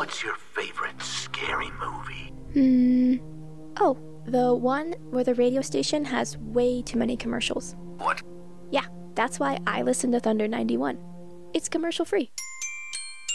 What's your favorite scary movie? Oh, the one where the radio station has way too many commercials. What? Yeah, that's why I listen to Thunder 91. It's commercial free.